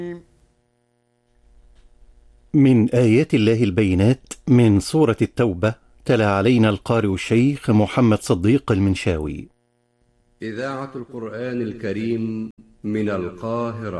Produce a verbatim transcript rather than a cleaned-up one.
من آيات الله البينات من سورة التوبة، تلا علينا القارئ الشيخ محمد صديق المنشاوي. إذاعة القرآن الكريم من القاهرة.